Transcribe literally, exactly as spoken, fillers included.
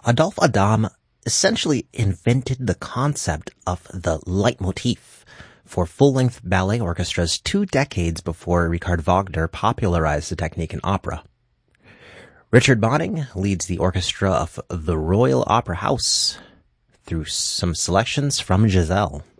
Adolphe Adam essentially invented the concept of the leitmotif for full-length ballet orchestras two decades before Richard Wagner popularized the technique in opera. Richard Bonning leads the orchestra of the Royal Opera House through some selections from Giselle.